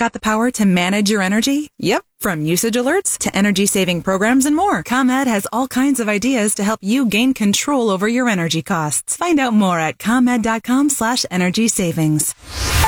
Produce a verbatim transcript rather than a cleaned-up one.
got the power to manage your energy? Yep. From usage alerts to energy-saving programs and more, ComEd has all kinds of ideas to help you gain control over your energy costs. Find out more at ComEd.com slash energy savings.